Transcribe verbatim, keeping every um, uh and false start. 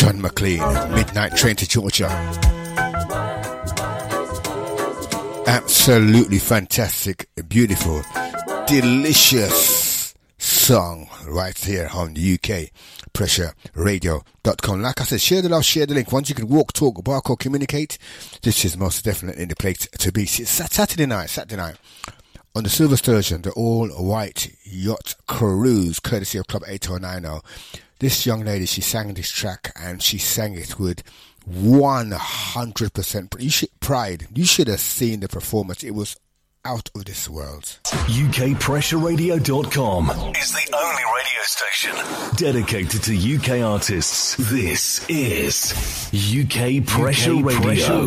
John McLean, Midnight Train to Georgia. Absolutely fantastic, beautiful, delicious song right here on the U K pressure radio dot com. Like I said, share the love, share the link. Once you can walk, talk, bark or communicate, this is most definitely the place to be. It's Saturday night, Saturday night on the Silver Sturgeon, the all-white yacht cruise, courtesy of Club eight oh nine oh. This young lady, she sang this track and she sang it with one hundred percent you should, pride. You should have seen the performance. It was out of this world. U K pressure radio dot com is the only radio station dedicated to U K artists. This is U K Pressure, U K Pressure Radio.